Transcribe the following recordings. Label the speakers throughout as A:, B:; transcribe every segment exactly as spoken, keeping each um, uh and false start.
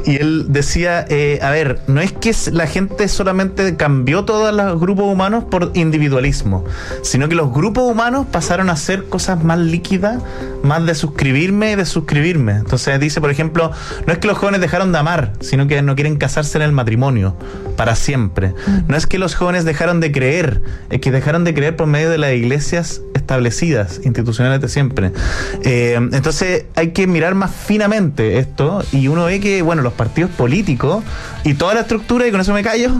A: y él decía, eh, a ver, no es que la gente solamente cambió todos los grupos humanos por individualismo, sino que los grupos humanos pasaron a hacer cosas más líquidas, más de suscribirme y de suscribirme. Entonces dice, por ejemplo, no es que los jóvenes dejaron de amar, sino que no quieren casarse en el matrimonio para siempre. No es que los jóvenes dejaron de creer, es que dejaron de creer por medio de las iglesias establecidas, institucionales de siempre. Eh, entonces hay que mirar más finamente esto, y uno ve que, bueno, los partidos políticos y toda la estructura, y con eso me callo,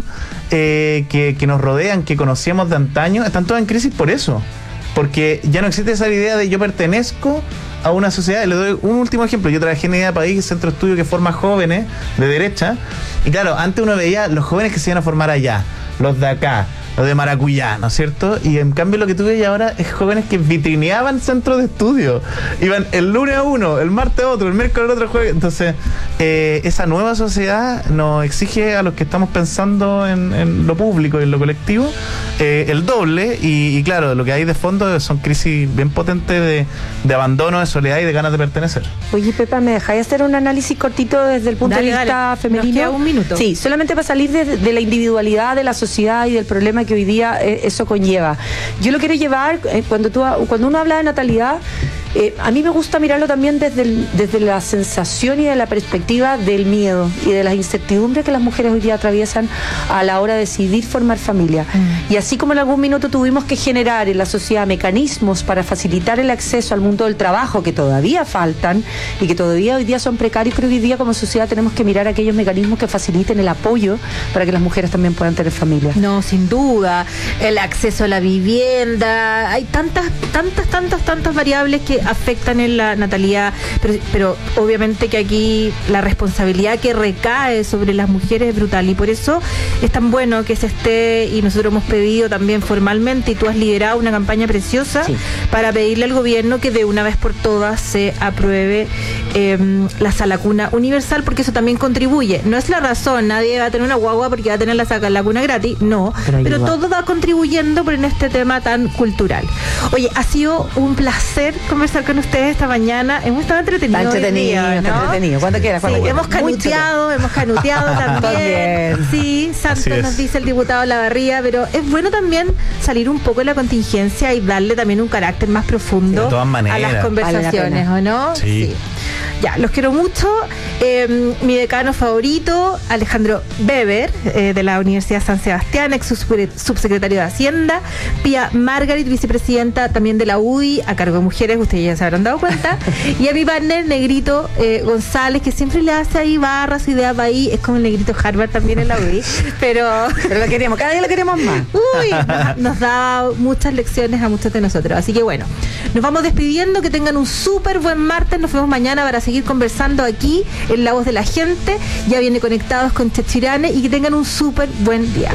A: eh, que, que nos rodean, que conocíamos de antaño, están todas en crisis por eso. Porque ya no existe esa idea de yo pertenezco a una sociedad. Le doy un último ejemplo. Yo trabajé en Idea País, centro de estudio que forma jóvenes de derecha. Y claro, antes uno veía los jóvenes que se iban a formar allá, los de acá, los de Maracuyá, ¿no es cierto? Y en cambio lo que tú ves ahora es jóvenes que vitrineaban centros de estudio. Iban el lunes a uno, el martes a otro, el miércoles a otro, jueves. Entonces, eh, esa nueva sociedad nos exige a los que estamos pensando en, en lo público y en lo colectivo eh, el doble. Y, y claro, lo que hay de fondo son crisis bien potentes de, de abandono, de soledad y de ganas de pertenecer.
B: Oye, Pepa, ¿me dejáis hacer un análisis cortito desde el punto dale, de vista
C: dale.
B: femenino?
C: Nos queda un minuto.
B: Sí, solamente para salir de, de la individualidad de la sociedad y del problema que hoy día eh, eso conlleva. Yo lo quiero llevar, eh, cuando, tú, cuando uno habla de natalidad, eh, a mí me gusta mirarlo también desde, el, desde la sensación y de la perspectiva del miedo y de las incertidumbres que las mujeres hoy día atraviesan a la hora de decidir formar familia. Mm. Y así como en algún minuto tuvimos que generar en la sociedad mecanismos para facilitar el acceso al mundo del trabajo, que todavía faltan y que todavía hoy día son precarios, creo que hoy día como sociedad tenemos que mirar aquellos mecanismos que faciliten el apoyo para que las mujeres también puedan tener familia.
C: No, sin duda. El acceso a la vivienda, hay tantas, tantas, tantas, tantas variables que afectan en la natalidad, pero, pero obviamente que aquí la responsabilidad que recae sobre las mujeres es brutal, y por eso es tan bueno que se esté, y nosotros hemos pedido también formalmente, y tú has liderado una campaña preciosa sí. para pedirle al gobierno que de una vez por todas se apruebe eh, la sala cuna universal, porque eso también contribuye. No es la razón, nadie va a tener una guagua porque va a tener la, la cuna gratis, no, pero, pero todo va contribuyendo por en este tema tan cultural. Oye, ha sido un placer conversar con ustedes esta mañana. Hemos estado entretenidos.
B: Está entretenido, día, ¿no? Está entretenido. ¿Cuándo quieras?
C: Sí, hemos canuteado, hemos canuteado también. Sí, Santo nos dice el diputado Lavarría, pero es bueno también salir un poco de la contingencia y darle también un carácter más profundo
A: de todas maneras,
C: a las conversaciones,
A: vale
C: ¿o no?
A: Sí.
C: sí. Ya, los quiero mucho. Eh, mi decano favorito, Alejandro Weber, eh, de la Universidad San Sebastián, ex subsecretario de Hacienda. Pía Margarit, vicepresidenta también de la U D I, a cargo de mujeres, ustedes ya se habrán dado cuenta. Y a mi partner, Negrito eh, González, que siempre le hace ahí barras, ideas ahí. Es como el Negrito Harvard también en la U D I. Pero,
B: pero lo queremos, cada día lo queremos más.
C: Uy, nos, nos da muchas lecciones a muchos de nosotros. Así que bueno, nos vamos despidiendo. Que tengan un súper buen martes. Nos vemos mañana para seguir conversando aquí en La Voz de la Gente. Ya viene Conectados con Chechirane, y que tengan un súper buen día.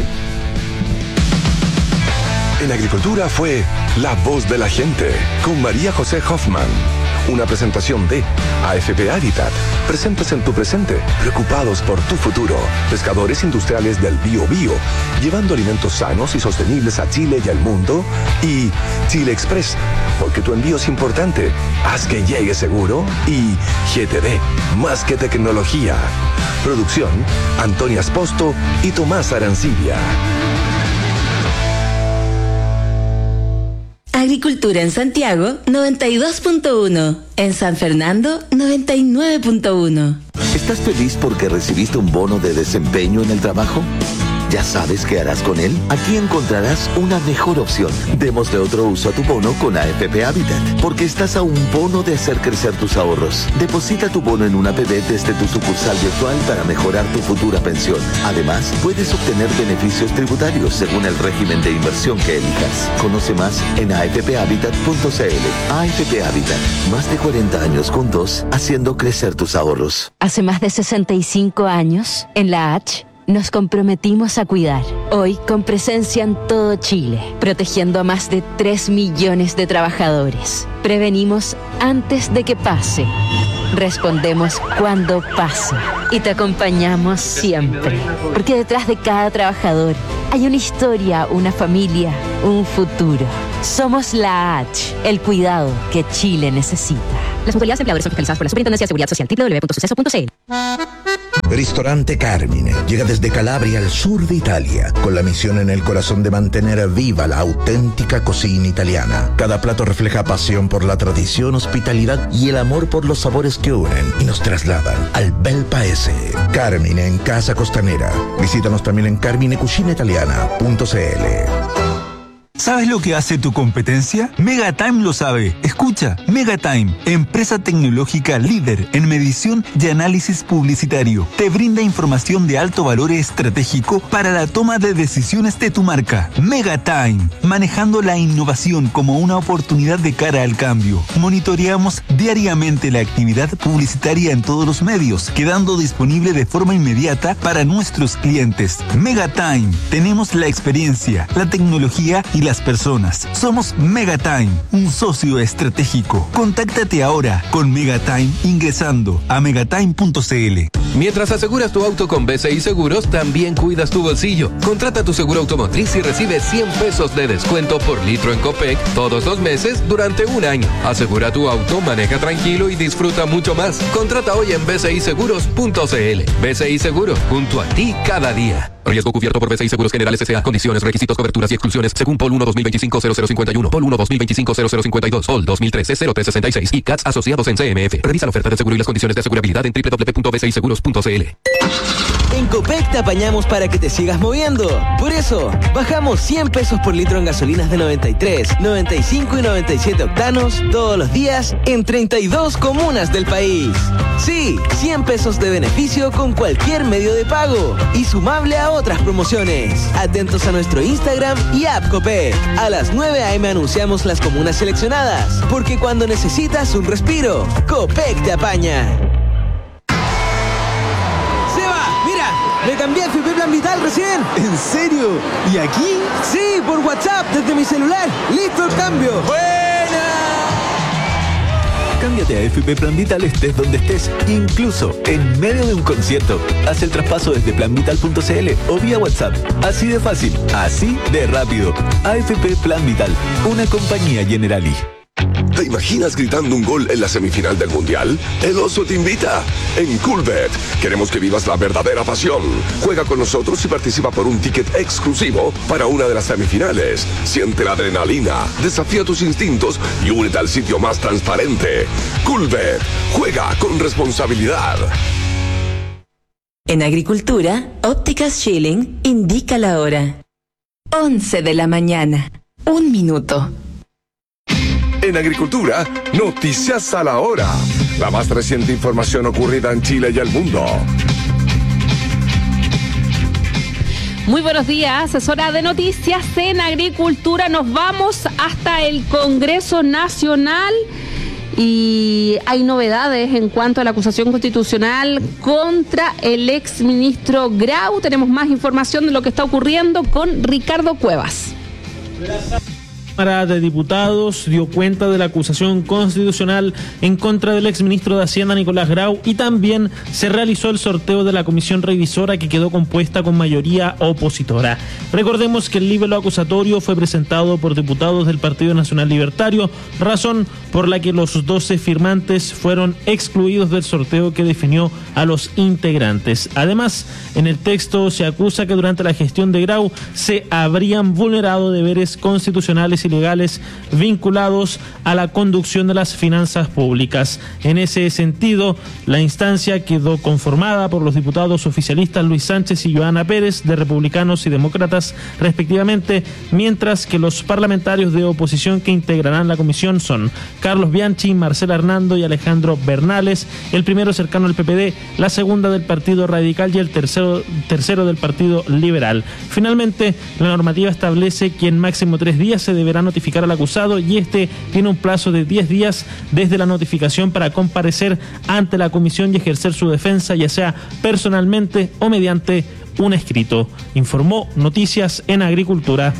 D: En Agricultura fue La Voz de la Gente con María José Hoffman. Una presentación de A F P Habitat. Presentes en tu presente, preocupados por tu futuro. Pescadores industriales del Bío Bío, llevando alimentos sanos y sostenibles a Chile y al mundo. Y Chile Express, porque tu envío es importante. Haz que llegue seguro. Y G T D, más que tecnología. Producción, Antonia Esposto y Tomás Arancibia.
E: Agricultura en Santiago, noventa y dos punto uno. En San Fernando, noventa y nueve punto uno.
F: ¿Estás feliz porque recibiste un bono de desempeño en el trabajo? ¿Ya sabes qué harás con él? Aquí encontrarás una mejor opción. Démosle otro uso a tu bono con A F P Habitat, porque estás a un bono de hacer crecer tus ahorros. Deposita tu bono en una A P B desde tu sucursal virtual para mejorar tu futura pensión. Además, puedes obtener beneficios tributarios según el régimen de inversión que elijas. Conoce más en a f p habitat punto c l. A F P Habitat, más de cuarenta años juntos, haciendo crecer tus ahorros.
E: Hace más de sesenta y cinco años, en la H, nos comprometimos a cuidar, hoy con presencia en todo Chile, protegiendo a más de tres millones de trabajadores. Prevenimos antes de que pase, respondemos cuando pasa y te acompañamos siempre, porque detrás de cada trabajador hay una historia, una familia, un futuro. Somos la H, el cuidado que Chile necesita. Las mutualidades empleadores son fiscalizadas por la Superintendencia de Seguridad Social. doble u doble u doble u punto suceso punto c l.
G: Ristorante Carmine llega desde Calabria al sur de Italia, con la misión en el corazón de mantener viva la auténtica cocina italiana. Cada plato refleja pasión por la tradición, hospitalidad y el amor por los sabores que unen y nos trasladan al bel paese. Carmine en Casa Costanera. Visítanos también en carmine cucina italiana punto c l.
H: ¿Sabes lo que hace tu competencia? Megatime lo sabe. Escucha, Megatime, empresa tecnológica líder en medición y análisis publicitario, te brinda información de alto valor estratégico para la toma de decisiones de tu marca. Megatime, manejando la innovación como una oportunidad de cara al cambio. Monitoreamos diariamente la actividad publicitaria en todos los medios, quedando disponible de forma inmediata para nuestros clientes. Megatime, tenemos la experiencia, la tecnología y las personas. Somos Megatime, un socio estratégico. Contáctate ahora con Megatime ingresando a megatime punto c l.
I: Mientras aseguras tu auto con B C I Seguros, también cuidas tu bolsillo. Contrata tu seguro automotriz y recibe cien pesos de descuento por litro en Copec todos los meses durante un año. Asegura tu auto, maneja tranquilo y disfruta mucho más. Contrata hoy en b c i seguros punto c l. B C I Seguro, junto a ti cada día. Riesgo cubierto por B C I Seguros Generales S A. Condiciones, requisitos, coberturas y exclusiones según P O L uno dos mil veinticinco cero cero cincuenta y uno, P O L uno dos mil veinticinco cero cero cincuenta y dos, P O L dos mil trece cero tres sesenta y seis y C A T S asociados en C M F. Revisa la oferta de seguro y las condiciones de asegurabilidad en doble u doble u doble u punto b c i seguros punto c l.
J: En Copec te apañamos para que te sigas moviendo. Por eso, bajamos cien pesos por litro en gasolinas de noventa y tres, noventa y cinco y noventa y siete octanos todos los días en treinta y dos comunas del país. Sí, cien pesos de beneficio con cualquier medio de pago y sumable a otras promociones. Atentos a nuestro Instagram y app Copec. A las nueve a eme anunciamos las comunas seleccionadas, porque cuando necesitas un respiro, Copec te apaña.
K: Me cambié a F P Plan Vital recién.
L: ¿En serio? ¿Y aquí?
K: Sí, por WhatsApp, desde mi celular. ¡Listo el cambio!
L: ¡Buena! Cámbiate a F P Plan Vital estés donde estés, incluso en medio de un concierto. Haz el traspaso desde plan vital punto c l o vía WhatsApp. Así de fácil, así de rápido. A F P Plan Vital, una compañía Generali.
D: ¿Te imaginas gritando un gol en la semifinal del Mundial? El Oso te invita. En Coolbet queremos que vivas la verdadera pasión. Juega con nosotros y participa por un ticket exclusivo para una de las semifinales. Siente la adrenalina, desafía tus instintos y únete al sitio más transparente. Coolbet. Juega con responsabilidad.
M: En Agricultura, Ópticas Schilling indica la hora. once de la mañana. Un minuto.
D: En Agricultura, noticias a la hora. La más reciente información ocurrida en Chile y el mundo.
N: Muy buenos días, es hora de noticias en Agricultura. Nos vamos hasta el Congreso Nacional y hay novedades en cuanto a la acusación constitucional contra el exministro Grau. Tenemos más información de lo que está ocurriendo con Ricardo Cuevas.
O: La Cámara de Diputados dio cuenta de la acusación constitucional en contra del exministro de Hacienda Nicolás Grau y también se realizó el sorteo de la comisión revisora que quedó compuesta con mayoría opositora. Recordemos que el libelo acusatorio fue presentado por diputados del Partido Nacional Libertario, razón por la que los doce firmantes fueron excluidos del sorteo que definió a los integrantes. Además, en el texto se acusa que durante la gestión de Grau se habrían vulnerado deberes constitucionales y legales vinculados a la conducción de las finanzas públicas. En ese sentido, la instancia quedó conformada por los diputados oficialistas Luis Sánchez y Joana Pérez, de Republicanos y Demócratas respectivamente, mientras que los parlamentarios de oposición que integrarán la comisión son Carlos Bianchi, Marcela Hernando y Alejandro Bernales, el primero cercano al P P D, la segunda del Partido Radical y el tercero, tercero del Partido Liberal. Finalmente, la normativa establece que en máximo tres días se deberá notificar al acusado y este tiene un plazo de diez días desde la notificación para comparecer ante la comisión y ejercer su defensa, ya sea personalmente o mediante un escrito. Informó Noticias en Agricultura.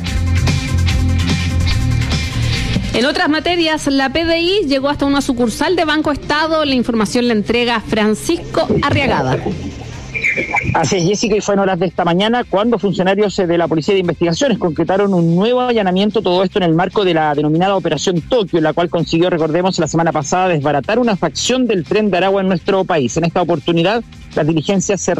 N: En otras materias, la P D I llegó hasta una sucursal de Banco Estado. La información la entrega Francisco Arriagada.
P: Así es, Jessica, y fue en horas de esta mañana cuando funcionarios de la Policía de Investigaciones concretaron un nuevo allanamiento, todo esto en el marco de la denominada Operación Tokio, la cual consiguió, recordemos, la semana pasada desbaratar una facción del Tren de Aragua en nuestro país. En esta oportunidad, las diligencias se